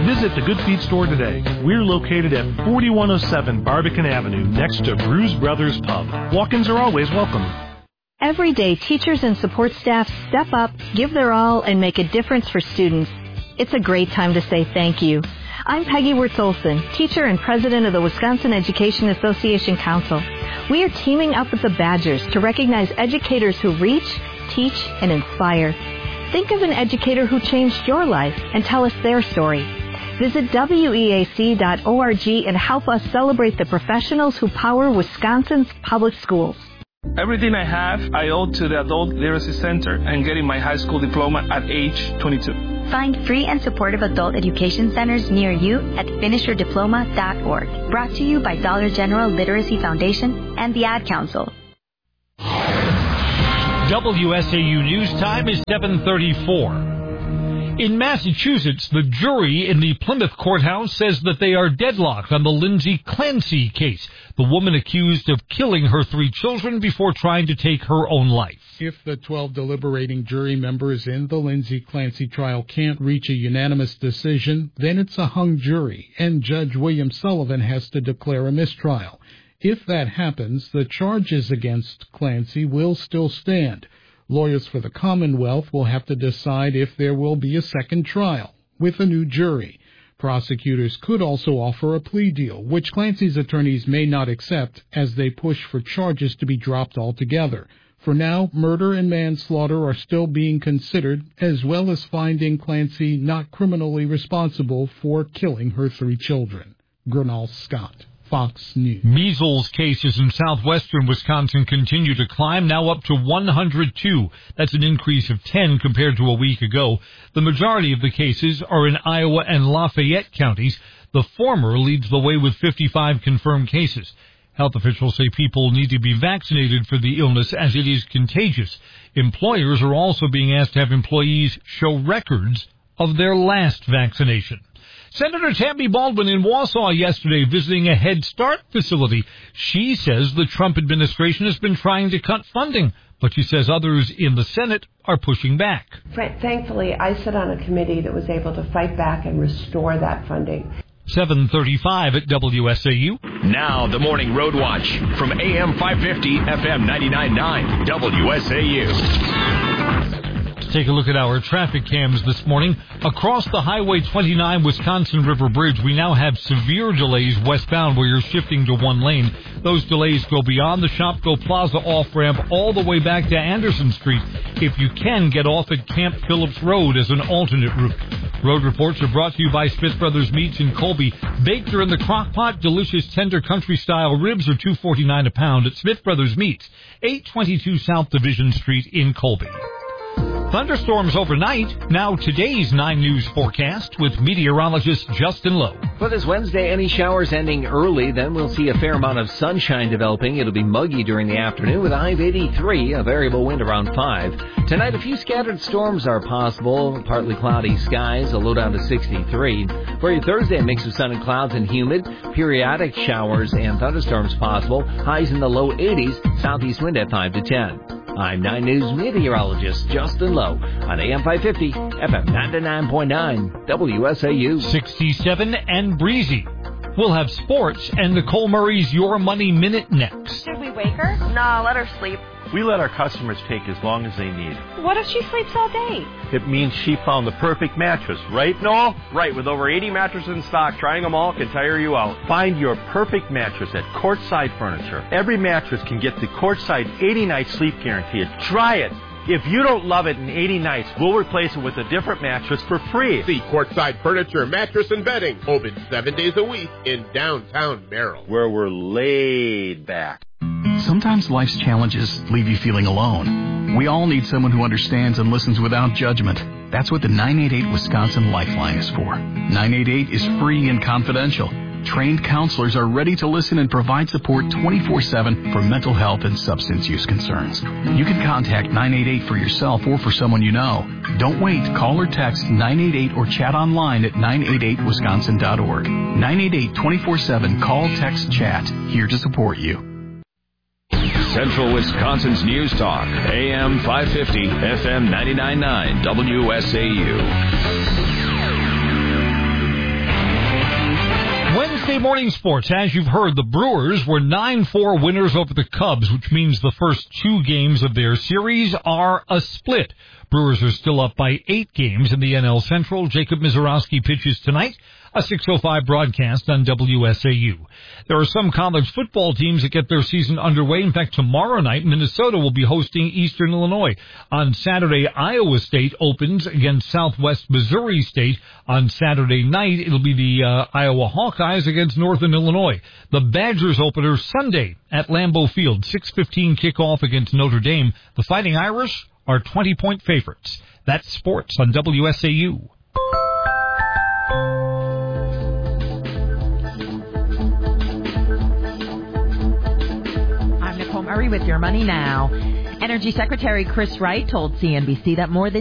Visit the Good Feet store today. We're located at 4107 Barbican Avenue, next to Brews Brothers Pub. Walk-ins are always welcome. Every day, teachers and support staff step up, give their all, and make a difference for students. It's a great time to say thank you. I'm Peggy Wirtz-Olson, teacher and president of the Wisconsin Education Association Council. We are teaming up with the Badgers to recognize educators who reach, teach, and inspire. Think of an educator who changed your life and tell us their story. Visit weac.org and help us celebrate the professionals who power Wisconsin's public schools. Everything I have, I owe to the Adult Literacy Center and getting my high school diploma at age 22. Find free and supportive adult education centers near you at finishyourdiploma.org. Brought to you by Dollar General Literacy Foundation and the Ad Council. WSAU News Time is 7:34. In Massachusetts, the jury in the Plymouth courthouse says that they are deadlocked on the Lindsay Clancy case, the woman accused of killing her 3 children before trying to take her own life. If the 12 deliberating jury members in the Lindsay Clancy trial can't reach a unanimous decision, then it's a hung jury, and Judge William Sullivan has to declare a mistrial. If that happens, the charges against Clancy will still stand. Lawyers for the Commonwealth will have to decide if there will be a second trial with a new jury. Prosecutors could also offer a plea deal, which Clancy's attorneys may not accept as they push for charges to be dropped altogether. For now, murder and manslaughter are still being considered, as well as finding Clancy not criminally responsible for killing her 3 children. Gernal Scott, Fox News. Measles cases in southwestern Wisconsin continue to climb, now up to 102. That's an increase of 10 compared to a week ago. The majority of the cases are in Iowa and Lafayette counties. The former leads the way with 55 confirmed cases. Health officials say people need to be vaccinated for the illness as it is contagious. Employers are also being asked to have employees show records of their last vaccination. Senator Tammy Baldwin in Wausau yesterday visiting a Head Start facility. She says the Trump administration has been trying to cut funding, but she says others in the Senate are pushing back. Thankfully, I sit on a committee that was able to fight back and restore that funding. 7:35 at WSAU. Now the Morning Road Watch from AM 550, FM 99.9, WSAU. Take a look at our traffic cams this morning. Across the Highway 29 Wisconsin River Bridge, we now have severe delays westbound where you're shifting to one lane. Those delays go beyond the Shopko Plaza off-ramp all the way back to Anderson Street. If you can, get off at Camp Phillips Road as an alternate route. Road reports are brought to you by Smith Brothers Meats in Colby. Baked or in the crock pot, delicious tender country-style ribs are $2.49 a pound at Smith Brothers Meats, 822 South Division Street in Colby. Thunderstorms overnight. Now today's 9 News forecast with meteorologist Justin Lowe. For this Wednesday, any showers ending early, then we'll see a fair amount of sunshine developing. It'll be muggy during the afternoon with a high of 83, a variable wind around 5. Tonight, a few scattered storms are possible. Partly cloudy skies, a low down to 63. For your Thursday, a mix of sun and clouds and humid. Periodic showers and thunderstorms possible. Highs in the low 80s, southeast wind at 5 to 10. I'm 9 News meteorologist Justin Lowe on AM 550, FM 99.9, WSAU. 67 and breezy. We'll have sports and Nicole Murray's Your Money Minute next. Should we wake her? Nah, let her sleep. We let our customers take as long as they need. What if she sleeps all day? It means she found the perfect mattress, right, Noel? Right, with over 80 mattresses in stock, trying them all can tire you out. Find your perfect mattress at Courtside Furniture. Every mattress can get the Courtside 80-night sleep guarantee. Try it. If you don't love it in 80 nights, we'll replace it with a different mattress for free. See Courtside Furniture, Mattress and Bedding, open 7 days a week in downtown Merrill, where we're laid back. Sometimes life's challenges leave you feeling alone. We all need someone who understands and listens without judgment. That's what the 988 Wisconsin Lifeline is for. 988 is free and confidential. Trained counselors are ready to listen and provide support 24/7 for mental health and substance use concerns. You can contact 988 for yourself or for someone you know. Don't wait. Call or text 988 or chat online at 988wisconsin.org. 988 24/7. Call, text, chat. Here to support you. Central Wisconsin's News Talk, AM 550, FM 99.9, WSAU. Tuesday morning sports. As you've heard, the Brewers were 9-4 winners over the Cubs, which means the first 2 games of their series are a split. Brewers are still up by 8 games in the NL Central. Jacob Mizorowski pitches tonight, a 6:05 broadcast on WSAU. There are some college football teams that get their season underway. In fact, tomorrow night, Minnesota will be hosting Eastern Illinois. On Saturday, Iowa State opens against Southwest Missouri State. On Saturday night, it'll be the Iowa Hawkeyes against Northern Illinois. The Badgers opener Sunday at Lambeau Field, 6:15 kickoff against Notre Dame. The Fighting Irish are 20-point favorites. That's sports on WSAU. I'm Nicole Murray with Your Money Now. Energy Secretary Chris Wright told CNBC that more than